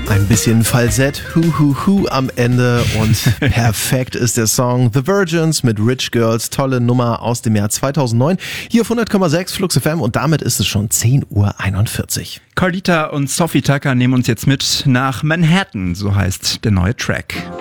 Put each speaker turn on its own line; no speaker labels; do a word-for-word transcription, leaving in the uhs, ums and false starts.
Ein bisschen Falsett, hu hu hu am Ende und perfekt ist der Song The Virgins mit Rich Girls, tolle Nummer aus dem Jahr zweitausendneun. Hier auf hundert Komma sechs Flux F M und damit ist es schon zehn Uhr einundvierzig.
Carlita und Sophie Tucker nehmen uns jetzt mit nach Manhattan, so heißt der neue Track.